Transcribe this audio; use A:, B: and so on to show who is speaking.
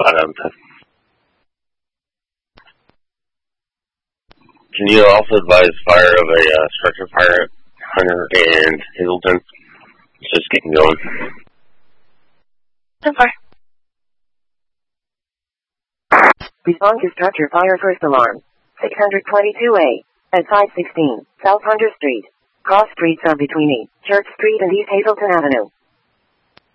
A: spot on. Can you also advise fire of a structure fire at Hunter and Hazleton? It's just getting going.
B: So far.
C: Respond to structure fire first alarm. 622A. At 516 South Hunter Street. Cross streets are between E. Church Street and East Hazleton Avenue.